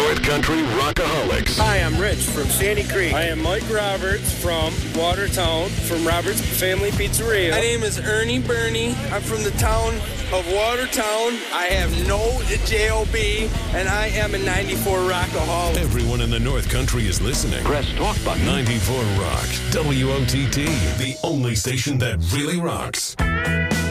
North Country Rockaholics. Hi, I'm Rich from Sandy Creek. I am Mike Roberts from Watertown, from Roberts Family Pizzeria. My name is Ernie Burney. I'm from the town of Watertown. I have no J-O-B, and I am a 94 Rockaholic. Everyone in the North Country is listening. Press talk button. 94 Rock. WOTT, the only station that really rocks.